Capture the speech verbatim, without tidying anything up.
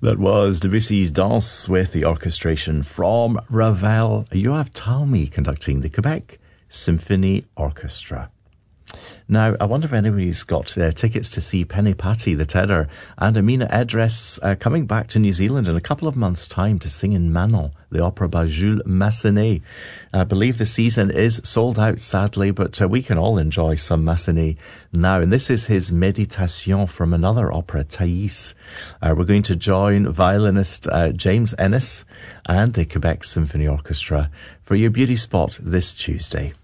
That was Debussy's Danse with the orchestration from Ravel. Yoav Talmy conducting the Quebec Symphony Orchestra. Now, I wonder if anybody's got uh, tickets to see Penny Patty, the tenor, and Amina Edris uh, coming back to New Zealand in a couple of months' time to sing in Manon, the opera by Jules Massenet. I believe the season is sold out, sadly, but uh, we can all enjoy some Massenet now. And this is his Méditation from another opera, Thais. Uh, we're going to join violinist uh, James Ennis and the Quebec Symphony Orchestra for your beauty spot this Tuesday.